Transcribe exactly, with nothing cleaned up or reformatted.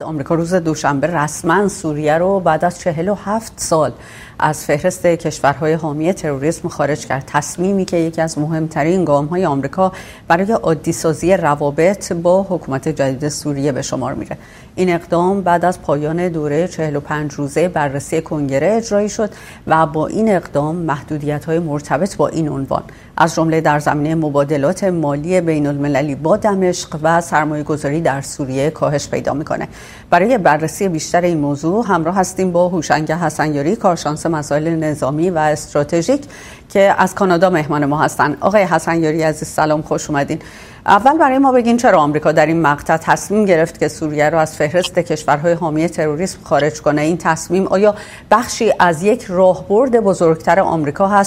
آمریکا روز دوشنبه رسما سوریه رو بعد از چهل و هفت سال از فهرست کشورهای حامی تروریسم خارج کرد. تصمیمی که یکی از مهمترین گام‌های آمریکا برای عادی‌سازی روابط با حکومت جدید سوریه به شمار میره. این اقدام بعد از پایان دوره چهل و پنج روزه بررسی کنگره اجرایی شد و با این اقدام محدودیت‌های مرتبط با این عنوان از جمله در زمینه مبادلات مالی بین‌المللی با دمشق و سرمایه‌گذاری در سوریه کاهش پیدا می‌کنه. برای بررسی بیشتر این موضوع همراه هستیم با هوشنگ حسن‌یاری، کارشناس مسائل نظامی و استراتژیک که از کانادا مهمان ما هستند. آقای حسن‌یاری عزیز سلام، خوش اومدین. اول برای ما بگین چرا آمریکا در این مقطع تصمیم گرفت که سوریه رو از فهرست کشورهای حامی تروریسم خارج کنه؟ این تصمیم آیا بخشی از یک راهبرد بزرگتر آمریکا هست